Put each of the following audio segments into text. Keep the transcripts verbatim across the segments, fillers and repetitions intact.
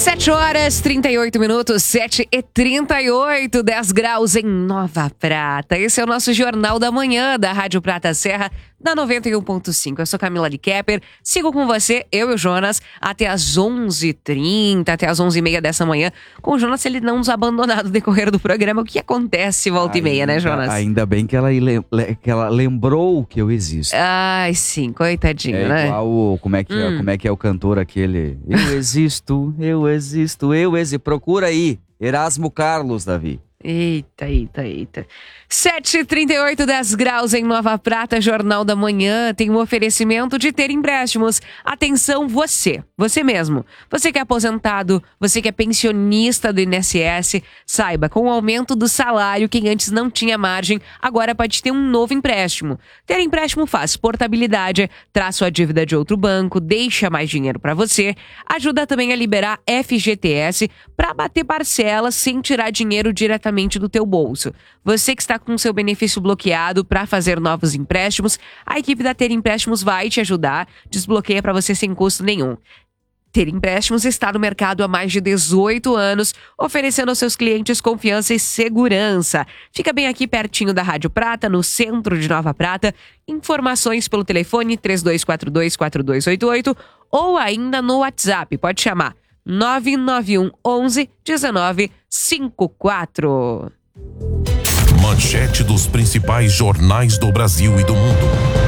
sete horas e trinta e oito minutos, sete e trinta e oito, dez graus em Nova Prata. Esse é o nosso Jornal da Manhã da Rádio Prata Serra, da noventa e um ponto cinco. Eu sou Camila Likepper, sigo com você, eu e o Jonas, até as onze e trinta, até as onze e meia dessa manhã. Com o Jonas, ele não nos abandonar no decorrer do programa. O que acontece volta e meia, né, Jonas? Ainda bem que ela, que ela lembrou que eu existo. Ai, sim, coitadinho, é né? Igual o, como, é que hum. é, como é que é o cantor aquele? Eu existo, eu existo, eu existo. Procura aí, Erasmo Carlos, Davi. Eita, eita, eita. sete e trinta e oito, dez graus em Nova Prata, Jornal da Manhã tem um oferecimento de Ter Empréstimos. Atenção, você, você mesmo. Você que é aposentado, você que é pensionista do I N S S, saiba, com o aumento do salário, quem antes não tinha margem, agora pode ter um novo empréstimo. Ter empréstimo faz portabilidade, traz sua dívida de outro banco, deixa mais dinheiro para você, ajuda também a liberar F G T S para bater parcelas sem tirar dinheiro diretamente do teu bolso. Você que está com seu benefício bloqueado para fazer novos empréstimos, a equipe da Ter Empréstimos vai te ajudar, desbloqueia para você sem custo nenhum. Ter Empréstimos está no mercado há mais de dezoito anos, oferecendo aos seus clientes confiança e segurança. Fica bem aqui pertinho da Rádio Prata, no centro de Nova Prata. Informações pelo telefone três dois quatro dois, quatro dois oito oito ou ainda no WhatsApp, pode chamar nove nove um onze, dezenove cinquenta e quatro. Manchete dos principais jornais do Brasil e do mundo.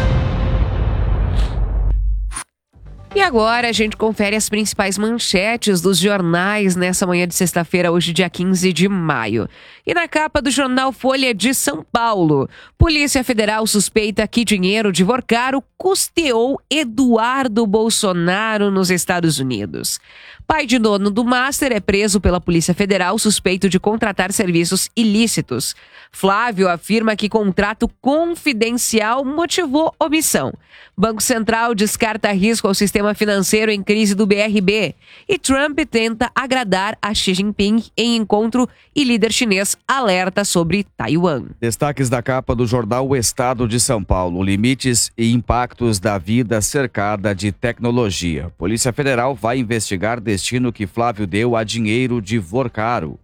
E agora a gente confere as principais manchetes dos jornais nessa manhã de sexta-feira, hoje dia quinze de maio. E na capa do jornal Folha de São Paulo, Polícia Federal suspeita que dinheiro de Vorcaro custeou Eduardo Bolsonaro nos Estados Unidos. Pai de dono do Master é preso pela Polícia Federal suspeito de contratar serviços ilícitos. Flávio afirma que contrato confidencial motivou omissão. Banco Central descarta risco ao sistema financeiro em crise do B R B. E Trump tenta agradar a Xi Jinping em encontro e líder chinês alerta sobre Taiwan. Destaques da capa do jornal O Estado de São Paulo. Limites e impactos da vida cercada de tecnologia. Polícia Federal vai investigar destino que Flávio deu a dinheiro de Vorcaro.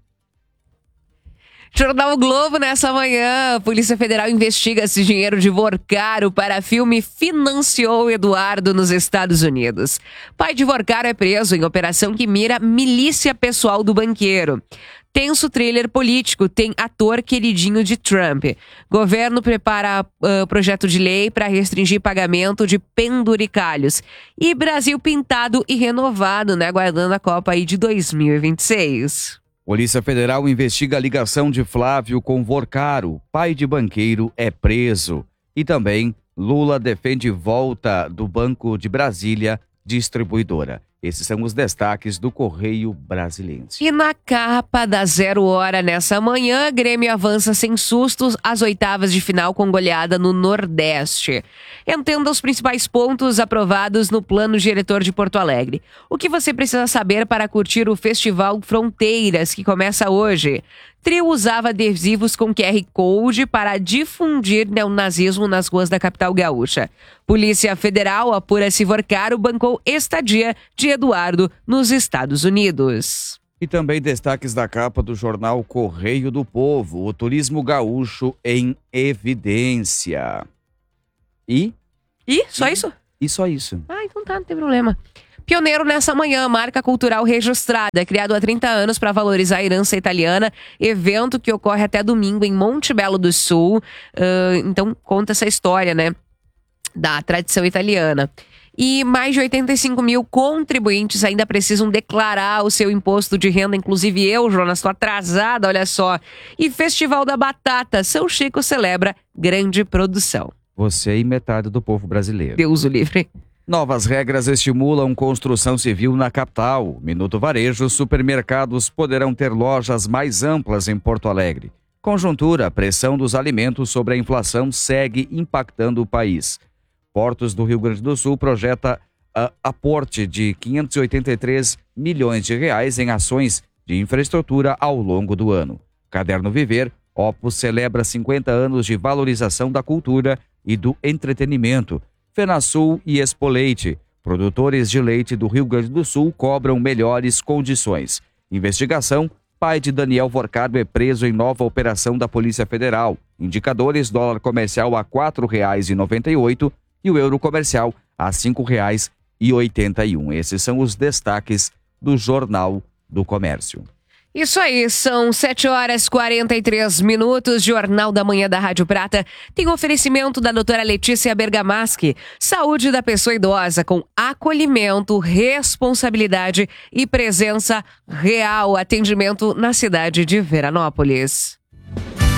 Jornal o Globo nessa manhã. A Polícia Federal investiga se dinheiro de Vorcaro para filme financiou Eduardo nos Estados Unidos. Pai de Vorcaro é preso em operação que mira milícia pessoal do banqueiro. Tenso thriller político, tem ator queridinho de Trump. Governo prepara uh, projeto de lei para restringir pagamento de penduricalhos. E Brasil pintado e renovado, né? Aguardando a Copa aí de dois mil e vinte e seis. Polícia Federal investiga a ligação de Flávio com Vorcaro. Pai de banqueiro é preso. E também Lula defende volta do Banco de Brasília, distribuidora. Esses são os destaques do Correio Brasiliense. E na capa da Zero Hora nessa manhã, Grêmio avança sem sustos às oitavas de final com goleada no Nordeste. Entenda os principais pontos aprovados no plano diretor de Porto Alegre. O que você precisa saber para curtir o Festival Fronteiras, que começa hoje? Trio usava adesivos com Q R Code para difundir neonazismo nas ruas da capital gaúcha. Polícia Federal apura se Vorcaro bancou estadia de Eduardo nos Estados Unidos. E também destaques da capa do jornal Correio do Povo. O turismo gaúcho em evidência. E? E? Só isso? E só isso. Ah, então tá, não tem problema. Pioneiro nessa manhã, marca cultural registrada, criado há trinta anos para valorizar a herança italiana, evento que ocorre até domingo em Monte Belo do Sul. Uh, então conta essa história, né, da tradição italiana. E mais de oitenta e cinco mil contribuintes ainda precisam declarar o seu imposto de renda, inclusive eu, Jonas, estou atrasada, olha só. E Festival da Batata, São Chico celebra grande produção. Você e metade do povo brasileiro. Deus o livre. Novas regras estimulam construção civil na capital. Minuto Varejo, supermercados poderão ter lojas mais amplas em Porto Alegre. Conjuntura, pressão dos alimentos sobre a inflação segue impactando o país. Portos do Rio Grande do Sul projeta uh, aporte de quinhentos e oitenta e três milhões de reais em ações de infraestrutura ao longo do ano. Caderno Viver, Opus celebra cinquenta anos de valorização da cultura e do entretenimento. FenaSul e Expoleite Produtores de leite do Rio Grande do Sul cobram melhores condições. Investigação: pai de Daniel Vorcardo é preso em nova operação da Polícia Federal. Indicadores: dólar comercial a quatro reais e noventa e oito centavos e o euro comercial a cinco reais e oitenta e um centavos. Esses são os destaques do Jornal do Comércio. Isso aí, são sete horas e quarenta e três minutos. Jornal da Manhã da Rádio Prata tem um oferecimento da doutora Letícia Bergamaschi. Saúde da pessoa idosa com acolhimento, responsabilidade e presença real. Atendimento na cidade de Veranópolis.